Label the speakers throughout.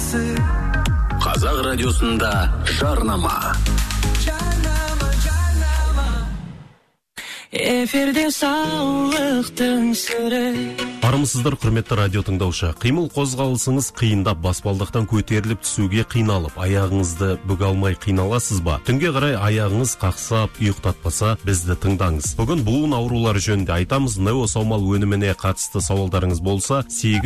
Speaker 1: Қазақ радиосында жарнама.
Speaker 2: Эфирде саулықтың сыры.
Speaker 3: Армысыздар, құрметті радио тыңдаушы. Қимыл қозғалысыңыз қиындап, баспалдақтан көтеріліп түсуге қиналып, аяғыңызды бүге алмай қиналасыз ба? Түнге қарай аяғыңыз қақсап, ұйықтатпаса, бізді тыңдаңыз. Бүгін буын аурулары жөнінде айтамыз. Нео Саумал өніміне қатысты сауалдарыңыз болса,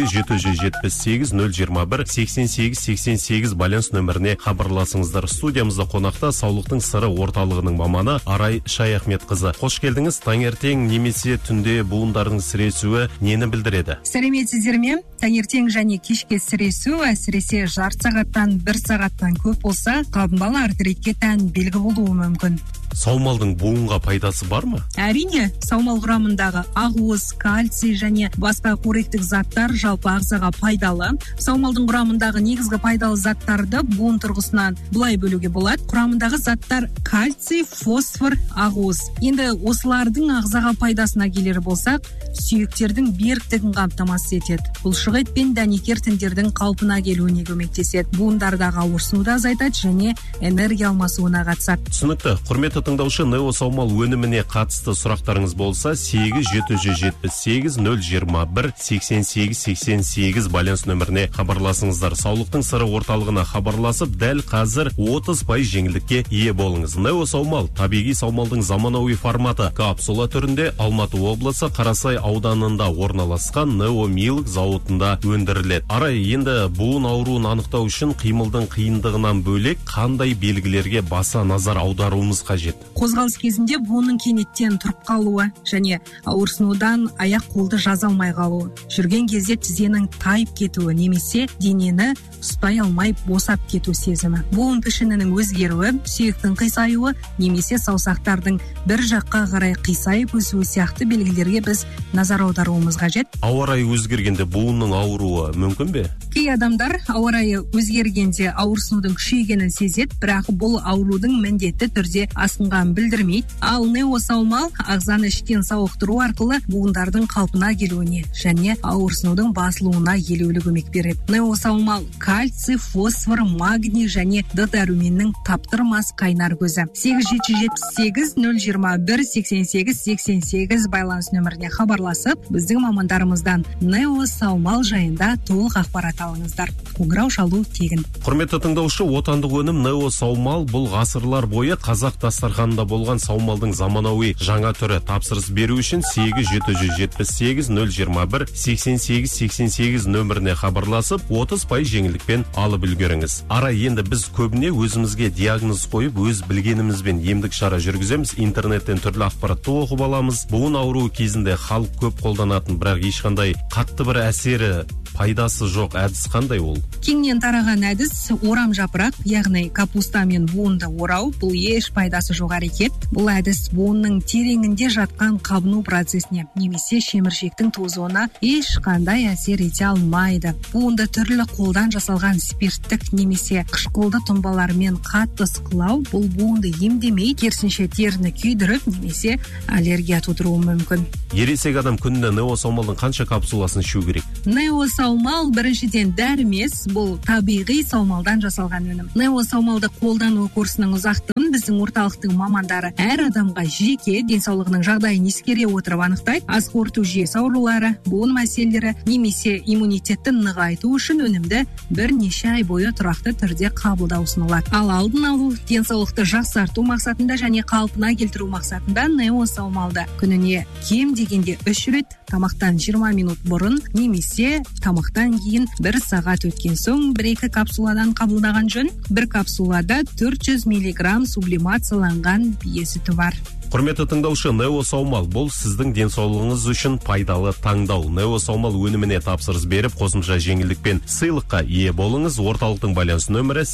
Speaker 3: 8-778-021-88-88 байланыс нөміріне хабарласыңыздар. Студиямызда қонақта саулықтың сыры орталығының маманы Арай Шаяхметқызы. Қош келдіңіз. Таңертең немесе түнде буындардың сіресуі нені білдіреді?
Speaker 4: Сәлеметсіздер ме? Таңертең және кешке сіресу әсіресе жарты сағаттан 1 сағаттан көп болса, қабынбалы артритке тән белгі болуы мүмкін.
Speaker 3: Саумалдың буынға пайдасы бар ма?
Speaker 4: Әрине, саумал құрамындағы ақуыз, кальций және басқа қоректік заттар жалпы ағзаға пайдалы. Саумалдың құрамындағы негізгі пайдалы заттарды буын тұрғысынан былай бөлуге болады. Құрамындағы заттар кальций, фосфор, ақуыз. Енді осылардың ағзаға пайдасына келер болсақ, сүйектердің беріктігін қамтамасыз етеді. Бұлшықет пен дәнекер тіндердің қалпына келуіне көмектеседі. Буындардағы ауырсынуды азайтады және энергия алмасуына қатысады.
Speaker 3: Түсінікті. Құрметті тыңдаушы, Нео Саумал өніміне қатысты сұрақтарыңыз болса, 8-778-021-88-88 байланыс нөміріне хабарласыңыздар. Саулықтың сыры орталығына хабарласып, дәл қазір 30% жеңілдікке ие болыңыз. Нео Саумал табиғи саумалдың заманауи форматы капсула түрінде Алматы облысы Қарасай ауданында орналасқан Нео Милк зауытында өндіріледі. Арай, енді буын ауруын анықтау үшін қимылдың қиындығынан бөлек қандай белгілерге баса назар аударуымыз қажет?
Speaker 4: Қозғалыс кезінде буынның кенеттен тұрып қалуы және ауырсынудан аяқ-қолды жаза алмай қалуы, жүрген кезде тізенің тайып кетуі немесе денені ұстай алмай босап кету сезімі, буын пішінінің өзгеруі, сүйектің қисаюы немесе саусақтардың бір жаққа қарай қисайып өсуі сияқты белгілерге біз назар аударуымыз қажет.
Speaker 3: Ауа райы өзгергенде буынның ауруы мүмкін бе?
Speaker 4: Кей адамдар ауа райы өзгергенде ауырсынудың күшейгенін сезеді, бірақ бұл аурудың міндетті түрде асқынғанын білдірмейді. Ал Нео Саумал ағзаны іштен сауықтыру арқылы буындардың қалпына келуіне және ауырсынудың басылуына елеулі көмек береді. Нео Саумал кальций, фосфор, магний және Д дәруменнің таптырмас қайнар көзі. 8-778-021-88-88 байланыс нөміріне хабарласып, біздің мамандарымыздан Нео Саумал жайында толық ақпарат алыңыздар. Қоңырау шалу тегін.
Speaker 3: Құрметті тыңдаушы, отандық өнім Нео Саумал бұл ғасырлар бойы қазақ дастарханында болған саумалдың заманауи жаңа түрі. Тапсырыс беру үшін 8-778-021-88-88 нөміріне хабарласып, 30% жеңілдікпен алып үлгеріңіз. Арай, енді біз көбіне өзімізге диагноз қойып, өз білгенімізбен емдік шара жүргіземіз. Интернеттен түрлі ақпаратты оқып аламыз. Буын ауруы кезінде халық көп қолданатын, бірақ ешқандай қатты бір әсері, пайдасы жоқ әдіс қандай ол?
Speaker 4: Кеңінен тараған әдіс орам жапырақ, яғни капуста мен буынды орау. Бұл еш пайдасы жоқ әрекет. Бұл әдіс буынның тереңінде жатқан қабыну процесіне немесе шеміршектің тозуына ешқандай әсер ете алмайды. Буынды түрлі қолдан жасалған спирттік немесе қышқылды тұнбалармен қатты ысқылау бұл буынды емдемей, керісінше теріні күйдіріп немесе аллергия тудыруы мүмкін.
Speaker 3: Ересек адам күніне Нео Саумалдың қанша капсуласын ішу керек?
Speaker 4: Нео Саумал біріншіден дәрі емес, бұл табиғи саумалдан жасалған өнім. Нео Саумалды қолдану курсының ұзақтығын біздің орталықтың мамандары әр адамға жеке денсаулығының жағдайын ескере отырып анықтайды. Ас қорыту жүйесі аурулары, буын мәселелері немесе иммунитетті нығайту үшін өнімді бірнеше ай бойы тұрақты түрде қабылдау ұсынылады. Ал алдын алу, денсаулықты жақсарту мақсатында және қалпына келтіру мақсатында Нео Саумалды күніне кем дегенде 3 рет, тамақтан 20 минут бұрын немесе тамақтан кейін 1 сағат өткен соң 1-2 капсуладан қабылдаған жөн. Бір капсулада 400 мг сублимацияланған бие сүті бар.
Speaker 3: Құрметті тыңдаушы, Нео Саумал бұл сіздің денсаулығыңыз үшін пайдалы таңдау. Нео Саумал өніміне тапсырыс беріп, қосымша жеңілдікпен сыйлыққа ие болыңыз. Орталықтың байланыс нөмірі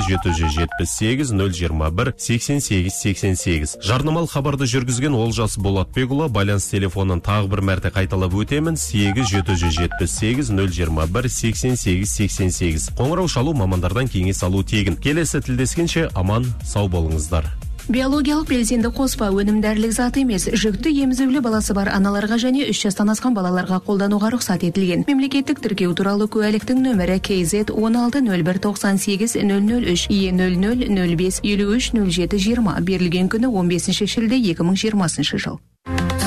Speaker 3: 8-778-021-88-88. Жарнамалық хабарды жүргізген Олжас Болатбекұлы. Байланыс телефонын тағы бір мәрте қайталап өтемін: 8-778-021-88-88. Қоңырау шалу, мамандардан кеңес алу тегін. Келесі тілдескенше аман сау болыңыздар.
Speaker 5: Биологиялық белсенді қоспа өнім дәрілік зат емес, жүкті емізулі баласы бар аналарға және 3 жастан асқан балаларға қолдануға рұқсат етілген. Мемлекеттік тіркеу туралы куәліктің нөмірі KZ 160198 003 E0005 530720 берілген күні 15 шілде 2020 жыл.